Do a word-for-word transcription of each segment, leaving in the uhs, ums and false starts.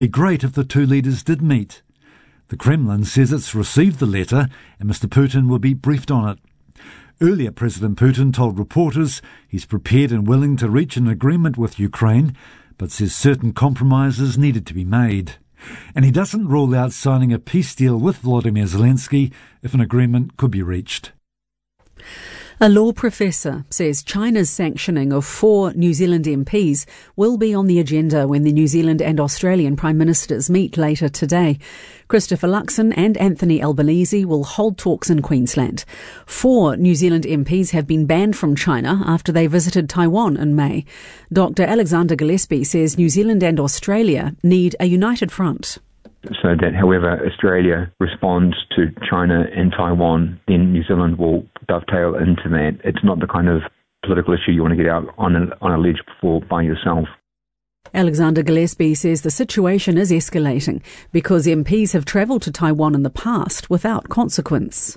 It would be great if the two leaders did meet. The Kremlin says it's received the letter and Mister Putin will be briefed on it. Earlier, President Putin told reporters he's prepared and willing to reach an agreement with Ukraine, but says certain compromises needed to be made. And he doesn't rule out signing a peace deal with Volodymyr Zelensky if an agreement could be reached. A law professor says China's sanctioning of four New Zealand M Ps will be on the agenda when the New Zealand and Australian Prime Ministers meet later today. Christopher Luxon and Anthony Albanese will hold talks in Queensland. Four New Zealand M Ps have been banned from China after they visited Taiwan in May. Doctor Alexander Gillespie says New Zealand and Australia need a united front. So that however Australia responds to China and Taiwan, then New Zealand will dovetail into that. It's not the kind of political issue you want to get out on a, on a ledge for by yourself. Alexander Gillespie says the situation is escalating because M Ps have travelled to Taiwan in the past without consequence.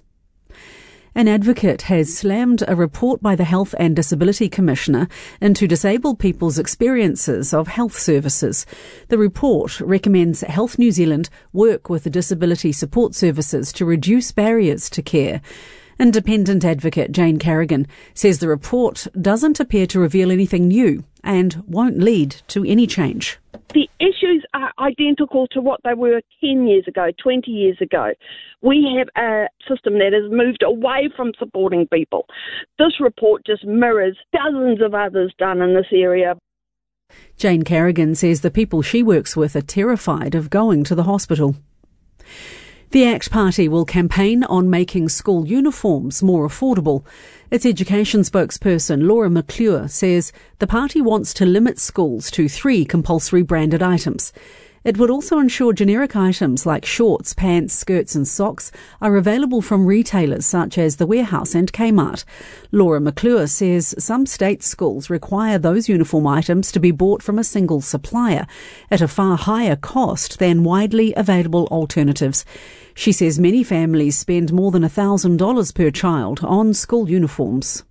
An advocate has slammed a report by the Health and Disability Commissioner into disabled people's experiences of health services. The report recommends Health New Zealand work with the disability support services to reduce barriers to care. Independent advocate Jane Carrigan says the report doesn't appear to reveal anything new and won't lead to any change. The issues are identical to what they were ten years ago, twenty years ago. We have a system that has moved away from supporting people. This report just mirrors dozens of others done in this area. Jane Carrigan says the people she works with are terrified of going to the hospital. The ACT Party will campaign on making school uniforms more affordable. Its education spokesperson Laura McClure says the party wants to limit schools to three compulsory branded items. It would also ensure generic items like shorts, pants, skirts and socks are available from retailers such as The Warehouse and Kmart. Laura McClure says some state schools require those uniform items to be bought from a single supplier at a far higher cost than widely available alternatives. She says many families spend more than one thousand dollars per child on school uniforms.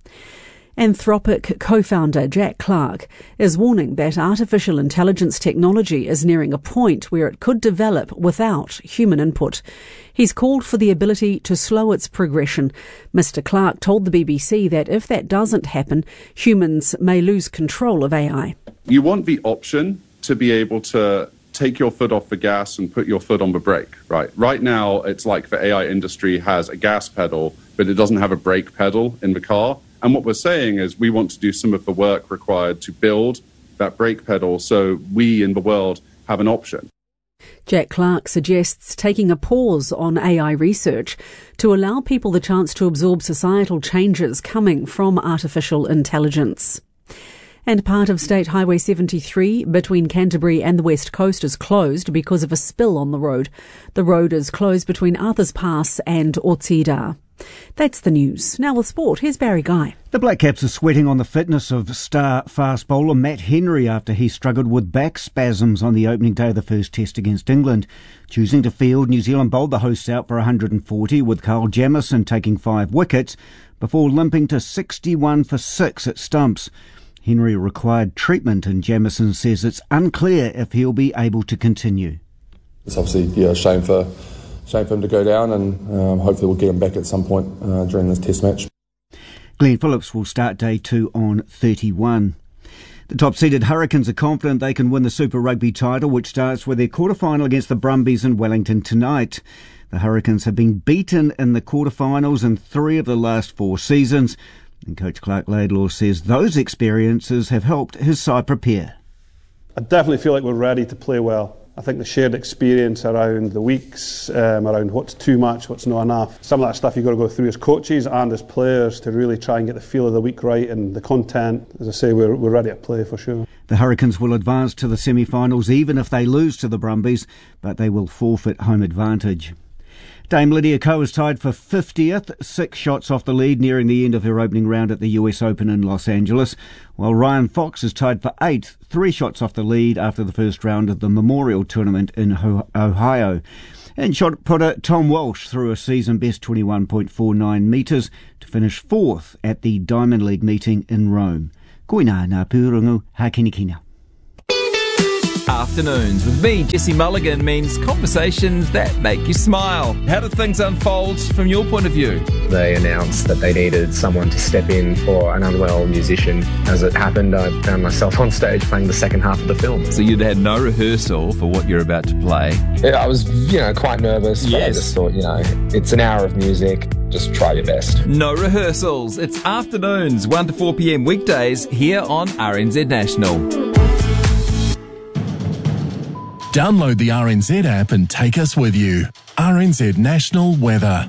Anthropic co-founder Jack Clark is warning that artificial intelligence technology is nearing a point where it could develop without human input. He's called for the ability to slow its progression. Mister Clark told the B B C that if that doesn't happen, humans may lose control of A I. You want the option to be able to take your foot off the gas and put your foot on the brake, right? Right now, it's like the A I industry has a gas pedal, but it doesn't have a brake pedal in the car. And what we're saying is we want to do some of the work required to build that brake pedal so we in the world have an option. Jack Clark suggests taking a pause on A I research to allow people the chance to absorb societal changes coming from artificial intelligence. And part of State Highway seventy-three between Canterbury and the West Coast is closed because of a spill on the road. The road is closed between Arthurs Pass and Otsida. That's the news. Now with sport, here's Barry Guy. The Black Caps are sweating on the fitness of star fast bowler Matt Henry after he struggled with back spasms on the opening day of the first test against England. Choosing to field, New Zealand bowled the hosts out for one hundred forty, with Carl Jamieson taking five wickets before limping to sixty-one for six at stumps. Henry required treatment and Jamieson says it's unclear if he'll be able to continue. It's obviously yeah, a shame for, shame for him to go down, and um, hopefully we'll get him back at some point uh, during this test match. Glenn Phillips will start day two on thirty-one. The top-seeded Hurricanes are confident they can win the Super Rugby title, which starts with their quarter-final against the Brumbies in Wellington tonight. The Hurricanes have been beaten in the quarter-finals in three of the last four seasons, and coach Clark Laidlaw says those experiences have helped his side prepare. I definitely feel like we're ready to play well. I think the shared experience around the weeks, um, around what's too much, what's not enough, some of that stuff you've got to go through as coaches and as players to really try and get the feel of the week right, and the content, as I say, we're, we're ready to play for sure. The Hurricanes will advance to the semi-finals even if they lose to the Brumbies, but they will forfeit home advantage. Dame Lydia Ko is tied for fiftieth, six shots off the lead nearing the end of her opening round at the U S Open in Los Angeles, while Ryan Fox is tied for eighth, three shots off the lead after the first round of the Memorial Tournament in Ohio. And shot putter Tom Walsh threw a season-best twenty-one point four nine metres to finish fourth at the Diamond League meeting in Rome. Koina ngā pūrongo, hakinikina. Afternoons with me, Jesse Mulligan, means conversations that make you smile. How did things unfold from your point of view? They announced that they needed someone to step in for an unwell musician. As it happened, I found myself on stage playing the second half of the film. So you'd had no rehearsal for what you're about to play? Yeah, I was, you know, quite nervous, but yes. I just thought, you know, it's an hour of music, just try your best. No rehearsals. It's Afternoons, one to four p.m. weekdays here on R N Z National. Download the R N Z app and take us with you. R N Z National Weather.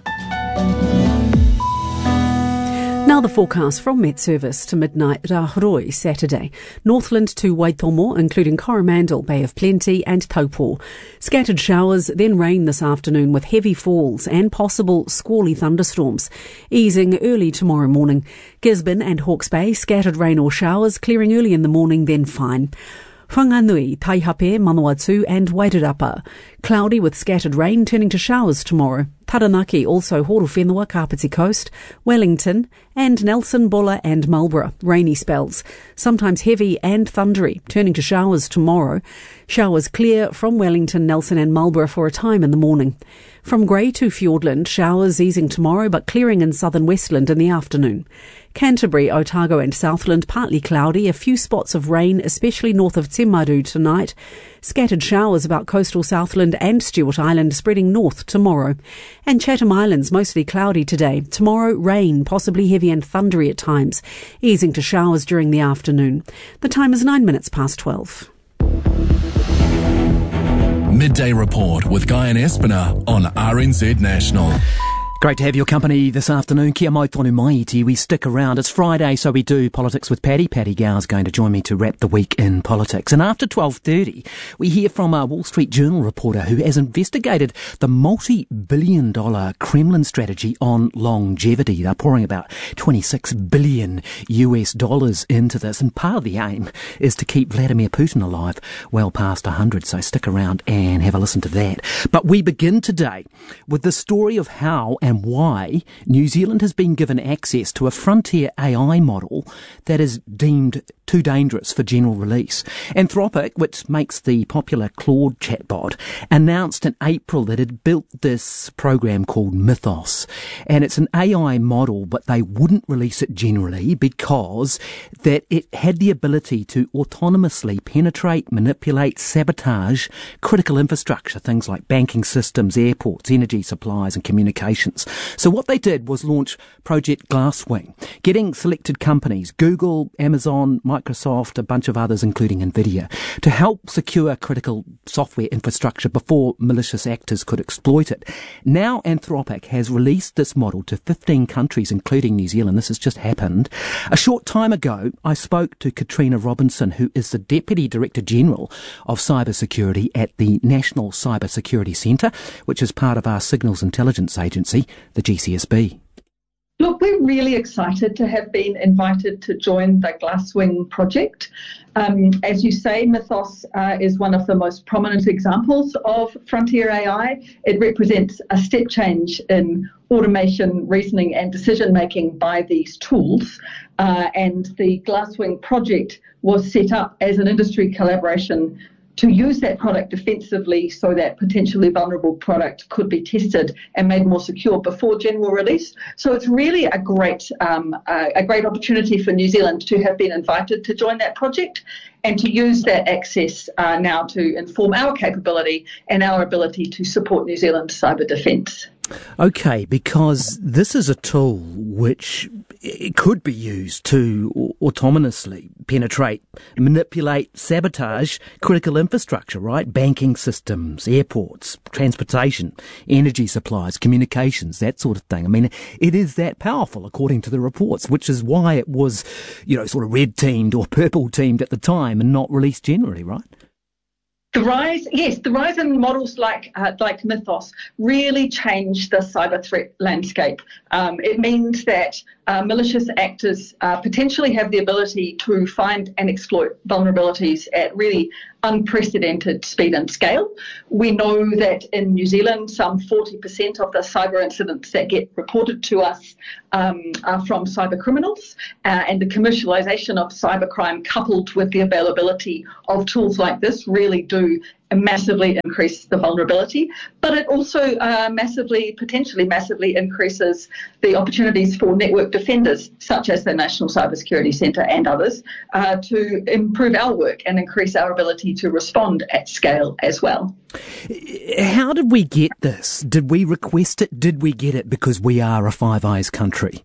Now the forecast from Met Service to midnight at Ahuroi Saturday. Northland to Waitomo, including Coromandel, Bay of Plenty and Taupo. Scattered showers, then rain this afternoon with heavy falls and possible squally thunderstorms. Easing early tomorrow morning. Gisborne and Hawke's Bay, scattered rain or showers, clearing early in the morning, then fine. Whanganui, Taihape, Manawatu and Wairarapa. Cloudy with scattered rain turning to showers tomorrow. Taranaki, also Horowhenua, Kapiti Coast, Wellington and Nelson, Bulla and Marlborough. Rainy spells, sometimes heavy and thundery, turning to showers tomorrow. Showers clear from Wellington, Nelson and Marlborough for a time in the morning. From Grey to Fiordland, showers easing tomorrow but clearing in southern Westland in the afternoon. Canterbury, Otago and Southland, partly cloudy, a few spots of rain, especially north of Timaru tonight. Scattered showers about coastal Southland and Stewart Island, spreading north tomorrow. And Chatham Islands, mostly cloudy today. Tomorrow, rain, possibly heavy and thundery at times, easing to showers during the afternoon. The time is nine minutes past twelve. Midday Report with Guy and Espiner on R N Z National. Great to have your company this afternoon. Kia mai tonu mai iti. We stick around. It's Friday, so we do Politics with Paddy. Paddy Gower's going to join me to wrap the week in politics. And after twelve thirty, we hear from a Wall Street Journal reporter who has investigated the multi-billion dollar Kremlin strategy on longevity. They're pouring about twenty-six billion U S dollars into this, and part of the aim is to keep Vladimir Putin alive well past one hundred. So stick around and have a listen to that. But we begin today with the story of how and why New Zealand has been given access to a frontier A I model that is deemed too dangerous for general release. Anthropic, which makes the popular Claude chatbot, announced in April that it built this program called Mythos. And it's an A I model, but they wouldn't release it generally because that it had the ability to autonomously penetrate, manipulate, sabotage critical infrastructure, things like banking systems, airports, energy supplies and communications. So what they did was launch Project Glasswing, getting selected companies, Google, Amazon, Microsoft, a bunch of others, including NVIDIA, to help secure critical software infrastructure before malicious actors could exploit it. Now Anthropic has released this model to fifteen countries, including New Zealand. This has just happened. A short time ago, I spoke to Katrina Robinson, who is the Deputy Director General of Cybersecurity at the National Cybersecurity Centre, which is part of our Signals Intelligence Agency, the G C S B. Look, we're really excited to have been invited to join the Glasswing project. Um, as you say, Mythos uh, is one of the most prominent examples of frontier A I. It represents a step change in automation, reasoning and decision-making by these tools. Uh, and the Glasswing project was set up as an industry collaboration to use that product defensively so that potentially vulnerable product could be tested and made more secure before general release. So it's really a great, um, uh, a great opportunity for New Zealand to have been invited to join that project and to use that access uh, now to inform our capability and our ability to support New Zealand cyber defence. Okay, because this is a tool which it could be used to autonomously penetrate, manipulate, sabotage critical infrastructure, right? Banking systems, airports, transportation, energy supplies, communications, that sort of thing. I mean, it is that powerful, according to the reports, which is why it was, you know, sort of red-teamed or purple-teamed at the time and not released generally, right? The rise, yes, the rise in models like uh, like Mythos really changed the cyber threat landscape. Um, it means that uh, malicious actors uh, potentially have the ability to find and exploit vulnerabilities at really unprecedented speed and scale. We know that in New Zealand, some forty percent of the cyber incidents that get reported to us um, are from cyber criminals, uh, and the commercialisation of cybercrime coupled with the availability of tools like this really do massively increase the vulnerability, but it also uh, massively, potentially massively increases the opportunities for network defenders, such as the National Cybersecurity Centre and others, uh, to improve our work and increase our ability to respond at scale as well. How did we get this? Did we request it? Did we get it because we are a Five Eyes country?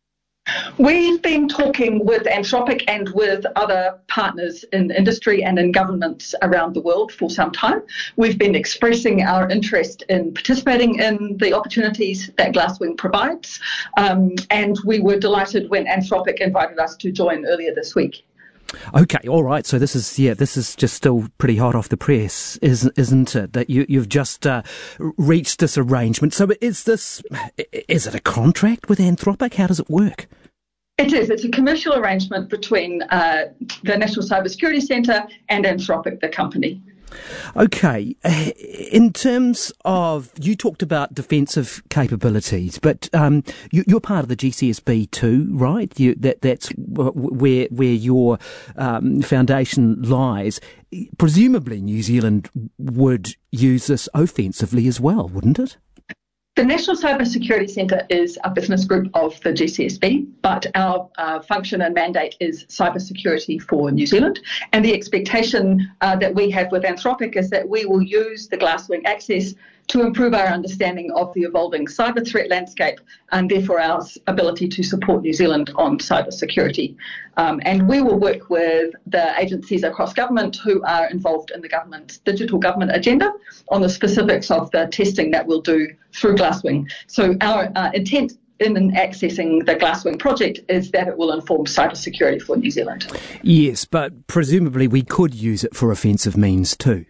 We've been talking with Anthropic and with other partners in industry and in governments around the world for some time. We've been expressing our interest in participating in the opportunities that Glasswing provides, um, and we were delighted when Anthropic invited us to join earlier this week. Okay, all right. So this is yeah, this is just still pretty hot off the press, isn't isn't it? That you you've just uh, reached this arrangement. So is this is it a contract with Anthropic? How does it work? It is. It's a commercial arrangement between uh, the National Cybersecurity Centre and Anthropic, the company. Okay. In terms of, you talked about defensive capabilities, but um, you, you're part of the G C S B too, right? You, that that's where where your um, foundation lies. Presumably, New Zealand would use this offensively as well, wouldn't it? The National Cybersecurity Centre is a business group of the G C S B, but our uh, function and mandate is cybersecurity for New Zealand. And the expectation uh, that we have with Anthropic is that we will use the Glasswing access to improve our understanding of the evolving cyber threat landscape and therefore our ability to support New Zealand on cybersecurity. Um, and we will work with the agencies across government who are involved in the government's digital government agenda on the specifics of the testing that we'll do through Glasswing. So our uh, intent in accessing the Glasswing project is that it will inform cybersecurity for New Zealand. Yes, but presumably we could use it for offensive means too.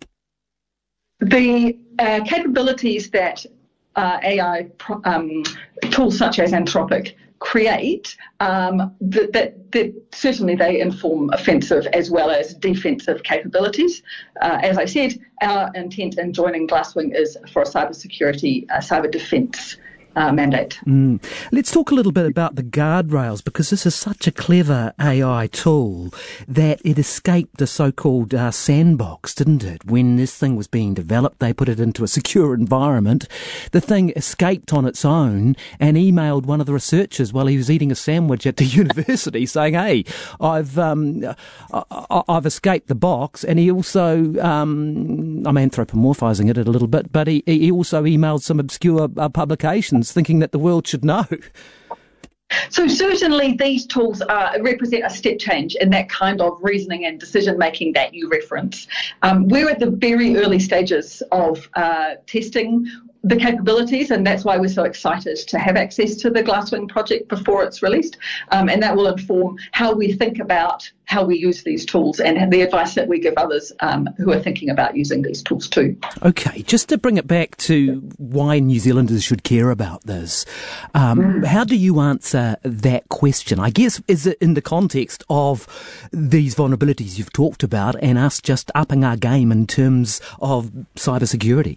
The uh, capabilities that uh, A I pro- um, tools such as Anthropic create, um, that, that, that certainly they inform offensive as well as defensive capabilities. Uh, as I said, our intent in joining Glasswing is for a cybersecurity, uh, cyber defence Uh, mandate. Mm. Let's talk a little bit about the guardrails, because this is such a clever A I tool that it escaped the so-called uh, sandbox, didn't it? When this thing was being developed, they put it into a secure environment. The thing escaped on its own and emailed one of the researchers while he was eating a sandwich at the university saying, hey, I've um, I- I've escaped the box. And he also, um, I'm anthropomorphizing it a little bit, but he, he also emailed some obscure uh, publications thinking that the world should know. So certainly these tools uh, represent a step change in that kind of reasoning and decision making that you reference. Um, we're at the very early stages of uh, testing the capabilities, and that's why we're so excited to have access to the Glasswing project before it's released, um, and that will inform how we think about how we use these tools and the advice that we give others um, who are thinking about using these tools too. Okay, just to bring it back to why New Zealanders should care about this, um, mm. how do you answer that question? I guess, is it in the context of these vulnerabilities you've talked about and us just upping our game in terms of cybersecurity?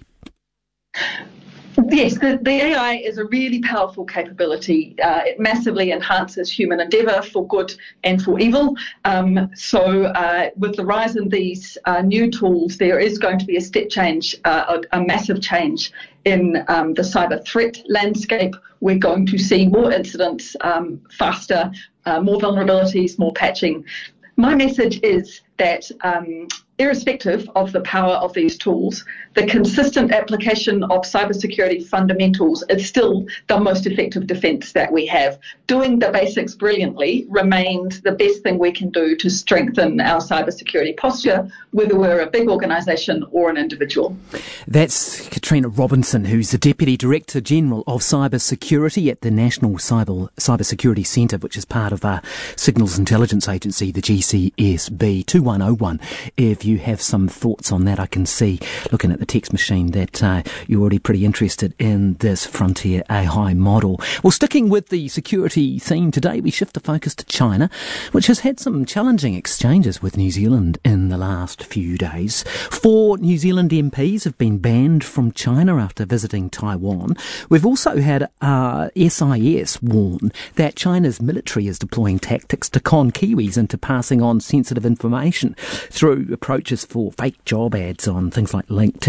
Yes, the, the A I is a really powerful capability. Uh, it massively enhances human endeavour for good and for evil. Um, so uh, with the rise in these uh, new tools, there is going to be a step change, uh, a, a massive change in um, the cyber threat landscape. We're going to see more incidents um, faster, uh, more vulnerabilities, more patching. My message is that um, irrespective of the power of these tools, the consistent application of cybersecurity fundamentals is still the most effective defence that we have. Doing the basics brilliantly remains the best thing we can do to strengthen our cybersecurity posture, whether we're a big organisation or an individual. That's Katrina Robinson, who's the Deputy Director General of Cyber Security at the National Cyber Cyber Security Centre, which is part of our Signals Intelligence Agency, the G C S B. two one oh one. If you have some thoughts on that, I can see, looking at the text machine, that uh, you're already pretty interested in this Frontier A I model. Well, sticking with the security theme today, we shift the focus to China, which has had some challenging exchanges with New Zealand in the last few days. Four New Zealand M Ps have been banned from China after visiting Taiwan. We've also had uh, S I S warn that China's military is deploying tactics to con Kiwis into passing on sensitive information through approaches for fake job ads on things like LinkedIn.